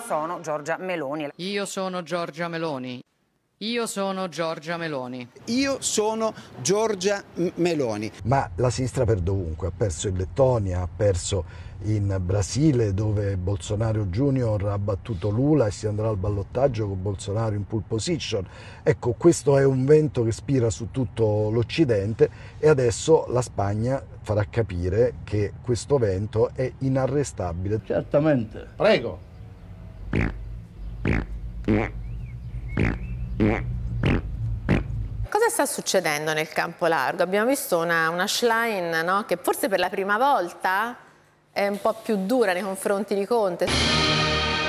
sono Giorgia Meloni. Io sono Giorgia Meloni. Io sono Giorgia Meloni. Io sono Giorgia Meloni. Ma la sinistra perde ovunque, ha perso in Lettonia, ha perso in Brasile dove Bolsonaro Junior ha battuto Lula e si andrà al ballottaggio con Bolsonaro in pole position. Ecco, questo è un vento che spira su tutto l'Occidente e adesso la Spagna farà capire che questo vento è inarrestabile. Certamente. Prego. Cosa sta succedendo nel campo largo? Abbiamo visto una Schlein, no? Che forse per la prima volta è un po' più dura nei confronti di Conte.